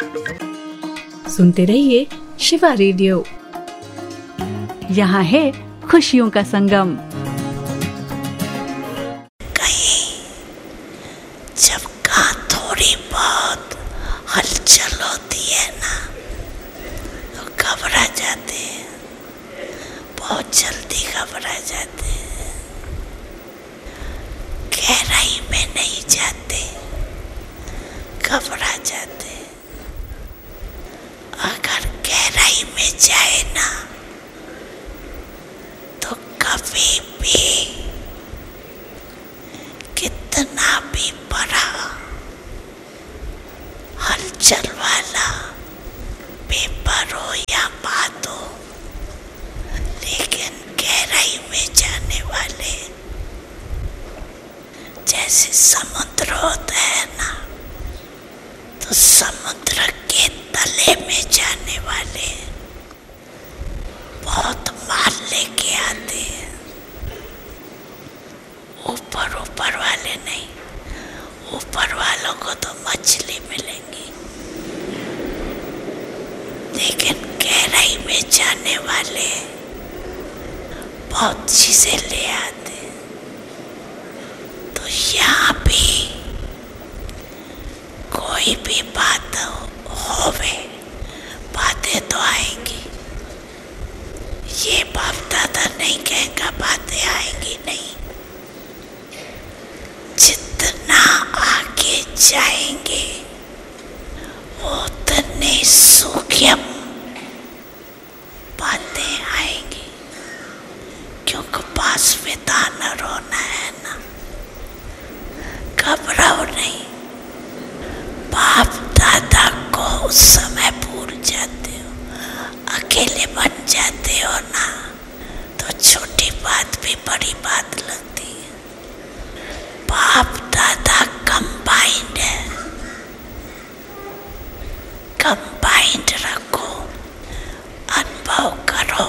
सुनते रहिए शिवा रेडियो। यहाँ है खुशियों का संगम। कहीं जब कहाँ थोड़ी बहुत हलचल होती है ना, तो घबरा जाते हैं, बहुत जल्दी घबरा जाते हैं, गहराई में नहीं जाते, घबरा जाते। अगर गहराई में जाए ना तो कभी भी कितना भी बड़ा हलचल वाला पेपर हो या बात हो, लेकिन गहराई में जाने वाले, जैसे समुद्र होता है ना, तो समुद्र के तले में जाने वाले बहुत माल लेके आते हैं। ऊपर ऊपर वाले नहीं, ऊपर वालों को तो मछली मिलेंगी, लेकिन गहराई में जाने वाले बहुत चीजें ले आते हैं। तो यहाँ भी कोई भी बात होवे, बातें तो आएंगी। ये बाप दादा नहीं कहेगा बातें आएंगी नहीं। जितना आगे जाएंगे उतने सूक्ष्म बातें आएंगी, क्योंकि पास में दाना रोना है ना। घबराओ नहीं, बाप दादा को उस समय भूल जाते हो, अकेले बन जाते हो ना, तो छोटी बात भी बड़ी बात लगती है। बाप दादा कंबाइंड है, कंबाइंड रखो, अनुभव करो,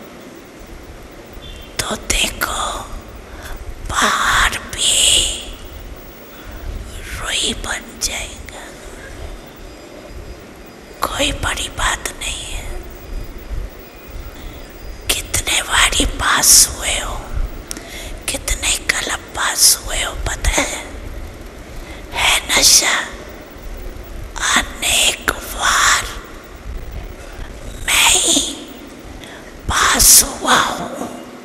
तो देखो बाहर भी रुई बन जाएगा। कोई बड़ी बात नहीं है। कितने बारी पास हुए हो, कितने कलम पास हुए हो पता है नशा। अनेक बार मैं ही पास हुआ हूँ।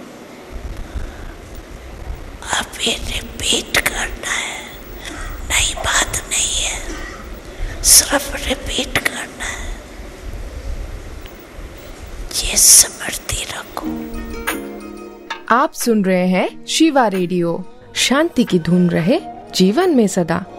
अभी रिपीट करना है, नई बात नहीं है, सिर्फ रिपीट करना है। ये स्मृति रखो। आप सुन रहे हैं शिवा रेडियो। शांति की धुन रहे जीवन में सदा।